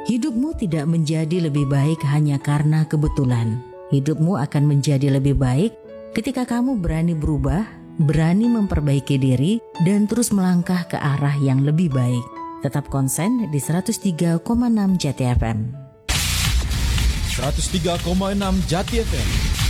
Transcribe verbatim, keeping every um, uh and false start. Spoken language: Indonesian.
Hidupmu tidak menjadi lebih baik hanya karena kebetulan. Hidupmu akan menjadi lebih baik ketika kamu berani berubah, berani memperbaiki diri, dan terus melangkah ke arah yang lebih baik. Tetap konsen di seratus tiga koma enam Jati F M. seratus tiga koma enam Jati F M